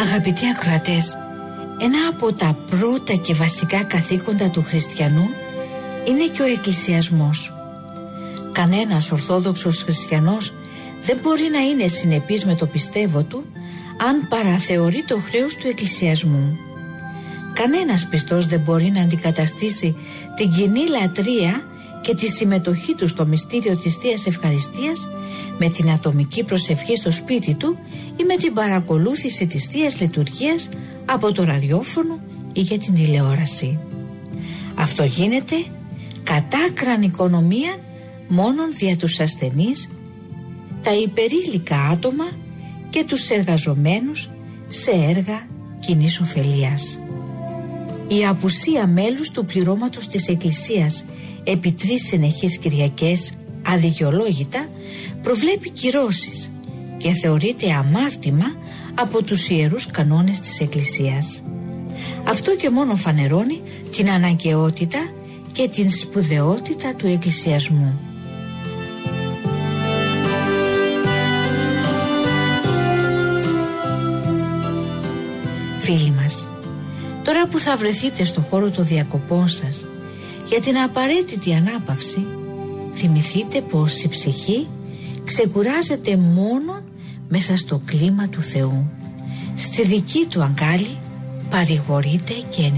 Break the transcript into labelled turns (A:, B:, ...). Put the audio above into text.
A: Αγαπητοί ακροατές, ένα από τα πρώτα και βασικά καθήκοντα του χριστιανού είναι και ο εκκλησιασμός. Κανένας ορθόδοξος χριστιανός δεν μπορεί να είναι συνεπής με το πιστεύω του αν παραθεωρεί το χρέος του εκκλησιασμού. Κανένας πιστός δεν μπορεί να αντικαταστήσει την κοινή λατρεία και τη συμμετοχή του στο μυστήριο της Θείας Ευχαριστίας με την ατομική προσευχή στο σπίτι του ή με την παρακολούθηση της Θείας Λειτουργίας από το ραδιόφωνο ή για την τηλεόραση. Αυτό γίνεται κατάκραν οικονομία μόνον δια τους ασθενείς, τα υπερήλικα άτομα και τους εργαζομένους σε έργα κοινής ωφελίας. Η απουσία μέλους του πληρώματος της Εκκλησίας επί 3 συνεχείς Κυριακές αδικαιολόγητα προβλέπει κυρώσεις και θεωρείται αμάρτημα από τους ιερούς κανόνες της Εκκλησίας. Αυτό και μόνο φανερώνει την αναγκαιότητα και την σπουδαιότητα του εκκλησιασμού. Φίλοι μας, τώρα που θα βρεθείτε στο χώρο των διακοπών σας για την απαραίτητη ανάπαυση, θυμηθείτε πως η ψυχή ξεκουράζεται μόνο μέσα στο κλίμα του Θεού. Στη δική του αγκάλι παρηγορείται και